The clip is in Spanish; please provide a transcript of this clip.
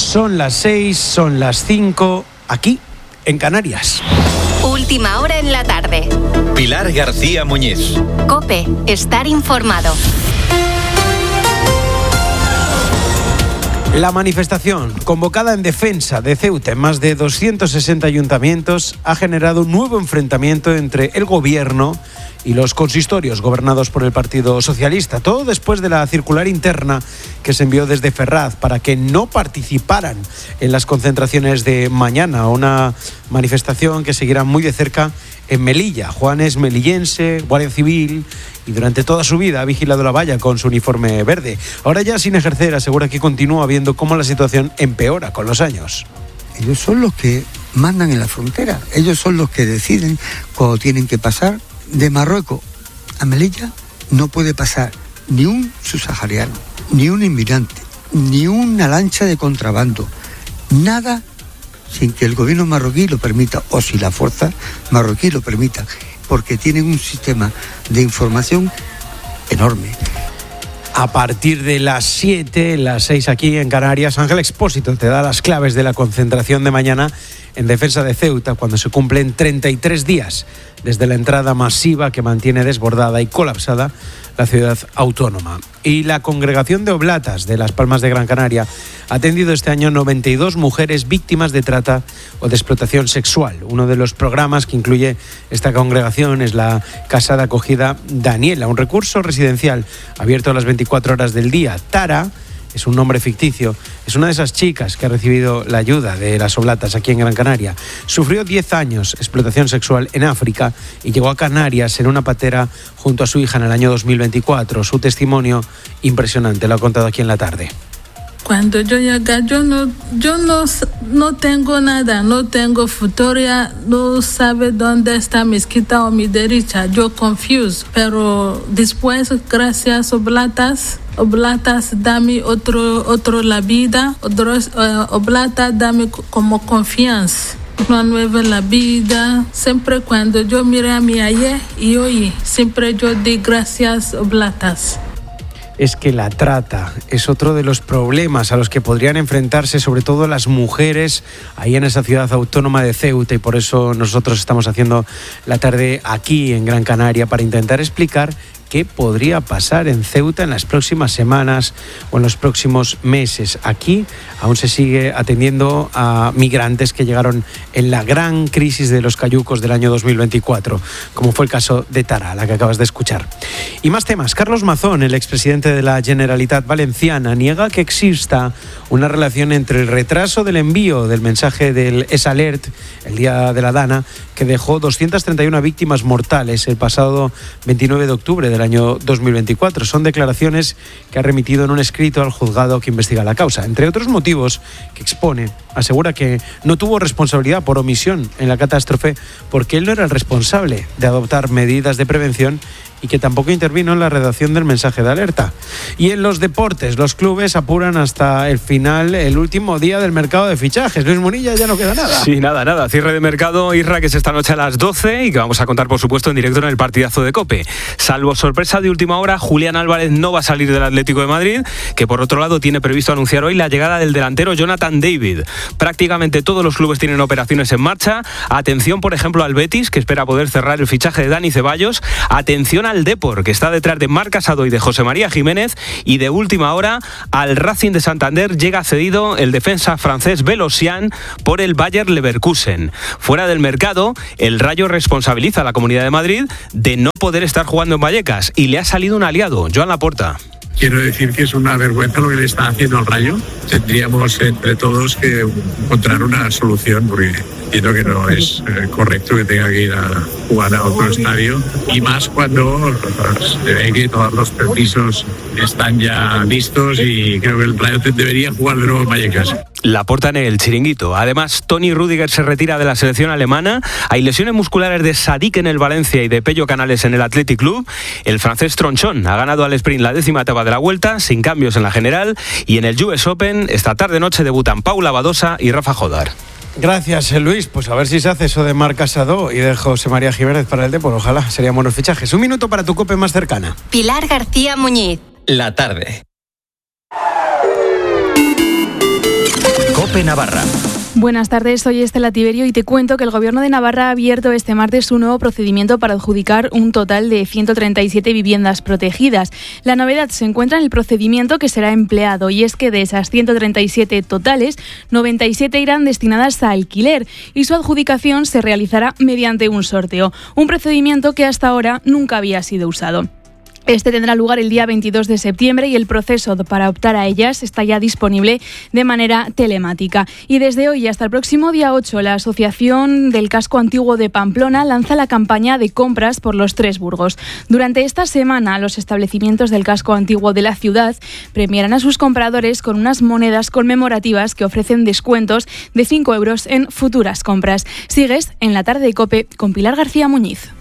Son las 6, son las 5, aquí en Canarias. Última hora en la tarde. Pilar García Muñiz. COPE, estar informado. La manifestación, convocada en defensa de Ceuta en más de 260 ayuntamientos, ha generado un nuevo enfrentamiento entre el gobierno y los consistorios gobernados por el Partido Socialista. Todo después de la circular interna que se envió desde Ferraz para que no participaran en las concentraciones de mañana. Una manifestación que seguirá muy de cerca en Melilla. Juan es melillense, guardia civil, y durante toda su vida ha vigilado la valla con su uniforme verde. Ahora ya sin ejercer, asegura que continúa viendo cómo la situación empeora con los años. Ellos son los que mandan en la frontera. Ellos son los que deciden cuando tienen que pasar. De Marruecos a Melilla no puede pasar ni un subsahariano, ni un inmigrante, ni una lancha de contrabando. Nada sin que el gobierno marroquí lo permita, o si la fuerza marroquí lo permita, porque tienen un sistema de información enorme. A partir de las 7, las 6 aquí en Canarias, Ángel Expósito te da las claves de la concentración de mañana en defensa de Ceuta, cuando se cumplen 33 días desde la entrada masiva que mantiene desbordada y colapsada la ciudad autónoma. Y la Congregación de Oblatas de Las Palmas de Gran Canaria ha atendido este año 92 mujeres víctimas de trata o de explotación sexual. Uno de los programas que incluye esta congregación es la Casa de Acogida Daniela, un recurso residencial abierto a las 24 horas del día. Tara es un nombre ficticio, es una de esas chicas que ha recibido la ayuda de las Oblatas aquí en Gran Canaria. Sufrió 10 años explotación sexual en África y llegó a Canarias en una patera junto a su hija en el año 2024. Su testimonio impresionante, lo ha contado aquí en la tarde. Cuando yo llegué, yo no tengo nada, no tengo futuro, no sabe dónde está mi izquierda o mi derecha, yo confused. Pero después, gracias Oblatas, dame otro la vida, Oblatas dame como confianza. Una nueva la vida. Siempre cuando yo miré a mi ayer y hoy, siempre yo di gracias Oblatas. Es que la trata es otro de los problemas a los que podrían enfrentarse sobre todo las mujeres ahí en esa ciudad autónoma de Ceuta, y por eso nosotros estamos haciendo la tarde aquí en Gran Canaria para intentar explicar qué podría pasar en Ceuta en las próximas semanas o en los próximos meses. Aquí aún se sigue atendiendo a migrantes que llegaron en la gran crisis de los cayucos del año 2024, como fue el caso de Tara, la que acabas de escuchar. Y más temas. Carlos Mazón, el expresidente de la Generalitat Valenciana, niega que exista una relación entre el retraso del envío del mensaje del S-Alert, el día de la Dana, que dejó 231 víctimas mortales el pasado 29 de octubre del año 2024. Son declaraciones que ha remitido en un escrito al juzgado que investiga la causa. Entre otros motivos que expone, asegura que no tuvo responsabilidad por omisión en la catástrofe porque él no era el responsable de adoptar medidas de prevención y que tampoco intervino en la redacción del mensaje de alerta. Y en los deportes, los clubes apuran hasta el final, el último día del mercado de fichajes. Luis Munilla, ya no queda nada. Sí, nada. Cierre de mercado, Isra, que es esta noche a las 12 y que vamos a contar, por supuesto, en directo en el partidazo de COPE. Salvo sorpresa de última hora, Julián Álvarez no va a salir del Atlético de Madrid, que por otro lado tiene previsto anunciar hoy la llegada del delantero Jonathan David. Prácticamente todos los clubes tienen operaciones en marcha. Atención, por ejemplo, al Betis, que espera poder cerrar el fichaje de Dani Ceballos. Atención al Depor, que está detrás de Marc Casado y de José María Jiménez. Y de última hora, al Racing de Santander llega cedido el defensa francés Velocian por el Bayer Leverkusen. Fuera del mercado, el Rayo responsabiliza a la Comunidad de Madrid de no poder estar jugando en Vallecas y le ha salido un aliado, Joan Laporta. Quiero decir que es una vergüenza lo que le está haciendo al Rayo. Tendríamos entre todos que encontrar una solución, porque entiendo que no es correcto que tenga que ir a jugar a otro estadio, y más cuando se ve que todos los permisos están ya listos y creo que el Rayo debería jugar de nuevo en Vallecas. Laporta en el chiringuito. Además, Toni Rüdiger se retira de la selección alemana. Hay lesiones musculares de Sadik en el Valencia y de Pello Canales en el Athletic Club. El francés Tronchón ha ganado al sprint la 10ª etapa de la Vuelta, sin cambios en la general. Y en el US Open, esta tarde-noche debutan Paula Badosa y Rafa Jodar. Gracias, Luis. Pues a ver si se hace eso de Marc Casado y de José María Jiménez para el Depor. Ojalá, serían buenos fichajes. Un minuto para tu COPE más cercana. Pilar García Muñiz. La tarde. COPE Navarra. Buenas tardes, soy Estela Tiberio y te cuento que el Gobierno de Navarra ha abierto este martes un nuevo procedimiento para adjudicar un total de 137 viviendas protegidas. La novedad se encuentra en el procedimiento que será empleado y es que de esas 137 totales, 97 irán destinadas a alquiler y su adjudicación se realizará mediante un sorteo, un procedimiento que hasta ahora nunca había sido usado. Este tendrá lugar el día 22 de septiembre y el proceso para optar a ellas está ya disponible de manera telemática. Y desde hoy hasta el próximo día 8, la Asociación del Casco Antiguo de Pamplona lanza la campaña de compras por los 3 burgos. Durante esta semana, los establecimientos del casco antiguo de la ciudad premiarán a sus compradores con unas monedas conmemorativas que ofrecen descuentos de 5 euros en futuras compras. Sigues en la tarde de COPE con Pilar García Muñiz.